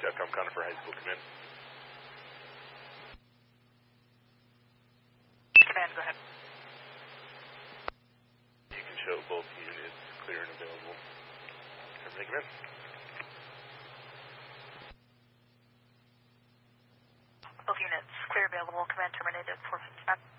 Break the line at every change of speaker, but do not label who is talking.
Capcom Conifer High School, come in.
Command, go ahead.
You can show both units clear and available. Everything come in.
Both units clear, available. Command terminated. 455.